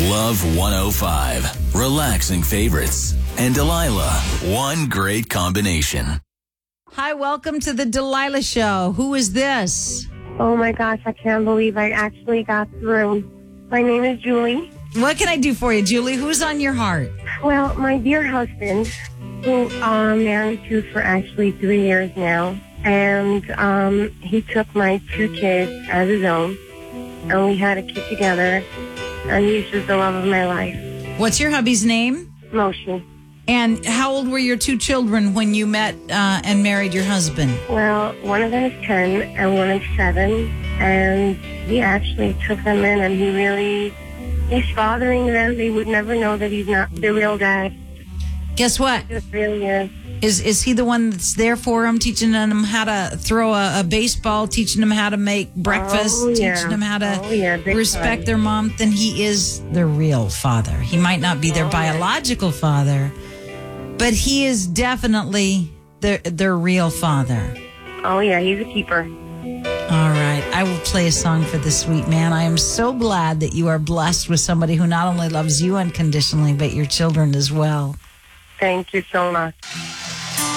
Love 105. Relaxing favorites. And Delilah. One great combination. Hi, welcome to the Delilah Show. Who is this? Oh my gosh, I can't believe I actually got through. My name is Julie. What can I do for you, Julie? Who's on your heart? Well, my dear husband, who I'm married to for actually 3 years now, and he took my 2 kids as his own, and we had a kid together, and he's just the love of my life. What's your hubby's name? Moshe. And how old were your 2 children when you met and married your husband? Well, one of them is 10 and one is 7, and he actually took them in, and he's fathering them. They would never know that he's not the real dad. Guess what? It really is. Is he the one that's there for them, teaching them how to throw a baseball, teaching them how to make breakfast, teaching them how to respect their mom? Then he is their real father. He might not be their biological father, but he is definitely their real father. Oh, yeah, he's a keeper. All right. I will play a song for this sweet man. I am so glad that you are blessed with somebody who not only loves you unconditionally, but your children as well. Thank you so much.